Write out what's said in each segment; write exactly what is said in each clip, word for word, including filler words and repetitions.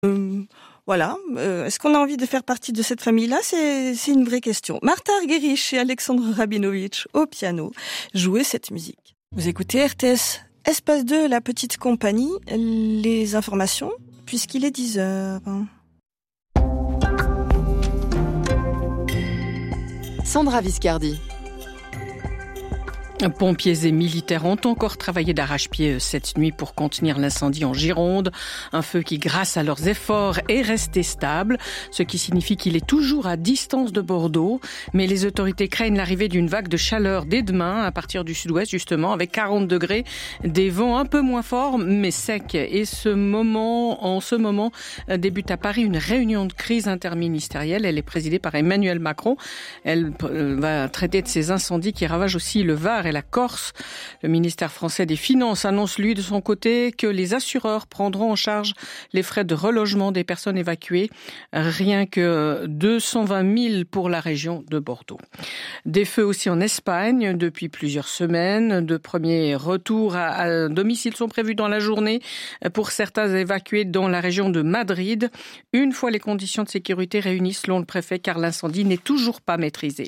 Euh, voilà. Euh, est-ce qu'on a envie de faire partie de cette famille-là? C'est, c'est une vraie question. Martha Argerich et Alexandre Rabinovitch au piano jouaient cette musique. Vous écoutez R T S Espace deux, la petite compagnie. Les informations, puisqu'il est dix heures. Sandra Viscardi. Pompiers et militaires ont encore travaillé d'arrache-pied cette nuit pour contenir l'incendie en Gironde. Un feu qui, grâce à leurs efforts, est resté stable, ce qui signifie qu'il est toujours à distance de Bordeaux. Mais les autorités craignent l'arrivée d'une vague de chaleur dès demain, à partir du sud-ouest justement, avec quarante degrés, des vents un peu moins forts, mais secs. Et ce moment, en ce moment, débute à Paris une réunion de crise interministérielle. Elle est présidée par Emmanuel Macron. Elle va traiter de ces incendies qui ravagent aussi le Var et la Corse. Le ministère français des Finances annonce, lui, de son côté, que les assureurs prendront en charge les frais de relogement des personnes évacuées. Rien que deux cent vingt mille pour la région de Bordeaux. Des feux aussi en Espagne depuis plusieurs semaines. De premiers retours à, à domicile sont prévus dans la journée pour certains évacués dans la région de Madrid. Une fois les conditions de sécurité réunies selon le préfet, car l'incendie n'est toujours pas maîtrisé.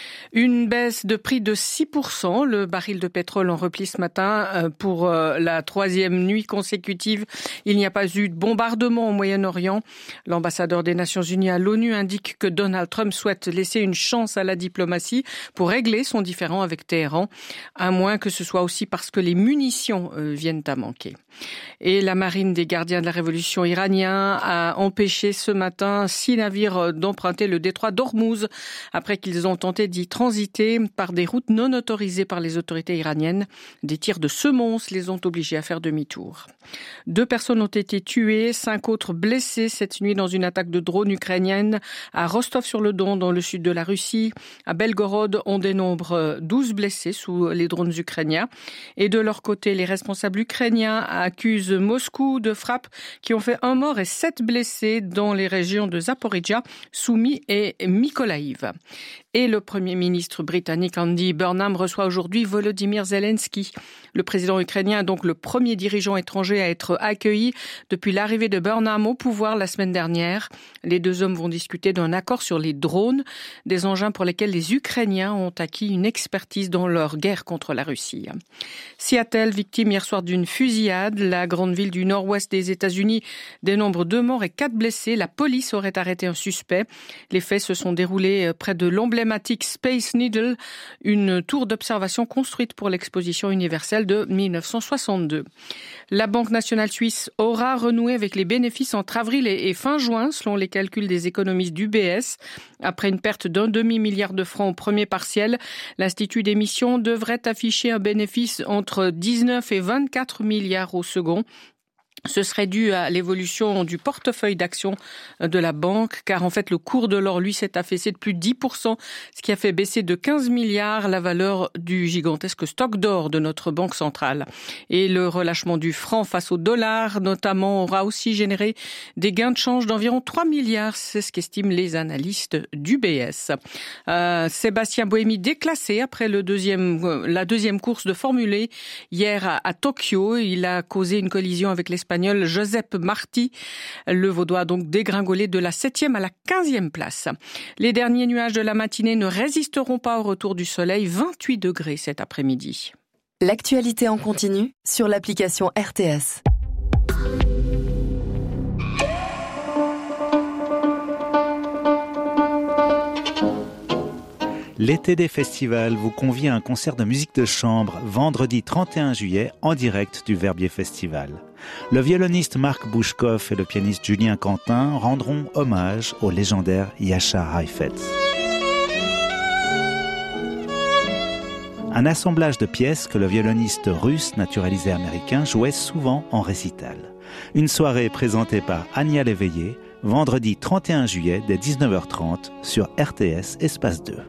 Une baisse de prix de six pour cent. Le baril de pétrole en repli ce matin pour la troisième nuit consécutive. Il n'y a pas eu de bombardement au Moyen-Orient. L'ambassadeur des Nations Unies à l'ONU indique que Donald Trump souhaite laisser une chance à la diplomatie pour régler son différend avec Téhéran, à moins que ce soit aussi parce que les munitions viennent à manquer. Et la marine des gardiens de la révolution iranien a empêché ce matin six navires d'emprunter le détroit d'Ormuz après qu'ils ont tenté d'y transiter par des routes non autorisées par les autorités iraniennes. Des tirs de semonces les ont obligés à faire demi-tour. Deux personnes ont été tuées, cinq autres blessées cette nuit dans une attaque de drone ukrainienne à Rostov-sur-le-Don, dans le sud de la Russie. À Belgorod, on dénombre douze blessés sous les drones ukrainiens. Et de leur côté, les responsables ukrainiens accusent Moscou de frappes qui ont fait un mort et sept blessés dans les régions de Zaporizhzhia, Soumy et Mykolaïv. Et le Premier ministre britannique Andy Burnham reçoit aujourd'hui Volodymyr Zelensky. Le président ukrainien est donc le premier dirigeant étranger à être accueilli depuis l'arrivée de Burnham au pouvoir la semaine dernière. Les deux hommes vont discuter d'un accord sur les drones, des engins pour lesquels les Ukrainiens ont acquis une expertise dans leur guerre contre la Russie. Seattle, victime hier soir d'une fusillade. La grande ville du nord-ouest des États-Unis dénombre deux morts et quatre blessés. La police aurait arrêté un suspect. Les faits se sont déroulés près de l'emblématique Space Needle, une tour d'observation construite pour l'exposition universelle de dix-neuf cent soixante-deux. La Banque nationale suisse aura renoué avec les bénéfices entre avril et fin juin, selon les calculs des économistes d'U B S. Après une perte d'un demi-milliard de francs au premier partiel, l'Institut d'émission devrait afficher un bénéfice entre dix-neuf et vingt-quatre milliards au second. Ce serait dû à l'évolution du portefeuille d'actions de la banque, car en fait le cours de l'or, lui, s'est affaissé de plus de dix pour cent, ce qui a fait baisser de quinze milliards la valeur du gigantesque stock d'or de notre banque centrale. Et le relâchement du franc face au dollar, notamment, aura aussi généré des gains de change d'environ trois milliards, c'est ce qu'estiment les analystes d'U B S. Euh, Sébastien Buemi déclassé après le deuxième, euh, la deuxième course de Formule un hier à, à Tokyo. Il a causé une collision avec l'Espagnol Josep Martí. Le Vaudois a donc dégringolé de la septième à la quinzième place. Les derniers nuages de la matinée ne résisteront pas au retour du soleil. vingt-huit degrés cet après-midi. L'actualité en continu sur l'application R T S. L'été des festivals vous convie à un concert de musique de chambre vendredi trente et un juillet en direct du Verbier Festival. Le violoniste Marc Bouchkov et le pianiste Julien Quentin rendront hommage au légendaire Yasha Heifetz. Un assemblage de pièces que le violoniste russe naturalisé américain jouait souvent en récital. Une soirée présentée par Ania Léveillé, vendredi trente et un juillet dès dix-neuf heures trente sur R T S Espace deux.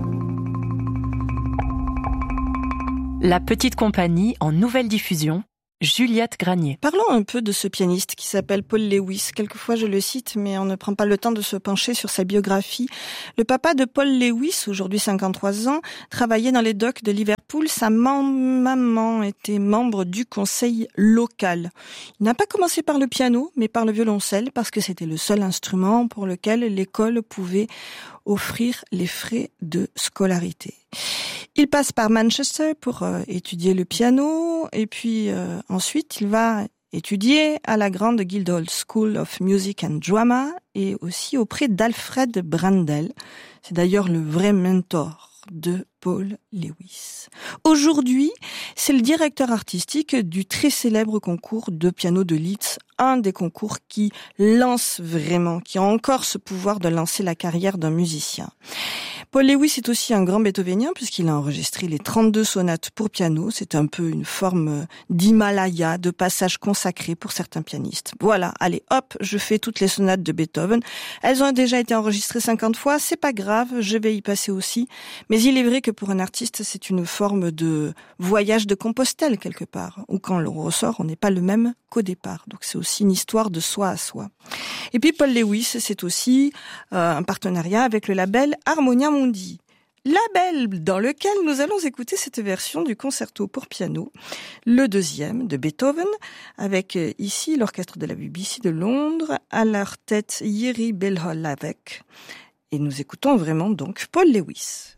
La petite compagnie en nouvelle diffusion Juliette Granier. Parlons un peu de ce pianiste qui s'appelle Paul Lewis. Quelquefois je le cite, mais on ne prend pas le temps de se pencher sur sa biographie. Le papa de Paul Lewis, aujourd'hui cinquante-trois ans, travaillait dans les docks de Liverpool. Sa maman était membre du conseil local. Il n'a pas commencé par le piano, mais par le violoncelle, parce que c'était le seul instrument pour lequel l'école pouvait offrir les frais de scolarité. Il passe par Manchester pour euh, étudier le piano et puis euh, ensuite il va étudier à la grande Guildhall School of Music and Drama et aussi auprès d'Alfred Brendel. C'est d'ailleurs le vrai mentor de Paul Lewis. Aujourd'hui, c'est le directeur artistique du très célèbre concours de piano de Leeds, un des concours qui lance vraiment, qui a encore ce pouvoir de lancer la carrière d'un musicien. Paul Lewis est aussi un grand beethovenien puisqu'il a enregistré les trente-deux sonates pour piano. C'est un peu une forme d'Himalaya, de passage consacré pour certains pianistes. Voilà, allez, hop, je fais toutes les sonates de Beethoven. Elles ont déjà été enregistrées cinquante fois, c'est pas grave, je vais y passer aussi. Mais il est vrai que pour un artiste, c'est une forme de voyage de Compostelle quelque part, où quand on ressort, on n'est pas le même qu'au départ. Donc c'est aussi une histoire de soi à soi. Et puis Paul Lewis, c'est aussi euh, un partenariat avec le label Harmonia Mundi. Label dans lequel nous allons écouter cette version du concerto pour piano, le deuxième de Beethoven, avec euh, ici l'orchestre de la B B C de Londres, à leur tête Jiří Bělohlávek. Et nous écoutons vraiment donc Paul Lewis.